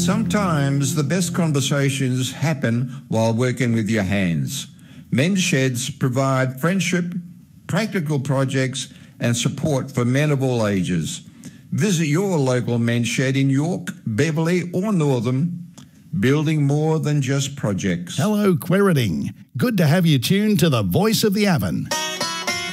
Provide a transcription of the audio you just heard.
Sometimes the best conversations happen while working with your hands. Men's Sheds provide friendship, practical projects and support for men of all ages. Visit your local Men's Shed in York, Beverley or Northam, building more than just projects. Hello, Quairading. Good to have you tuned to the Voice of the Avon.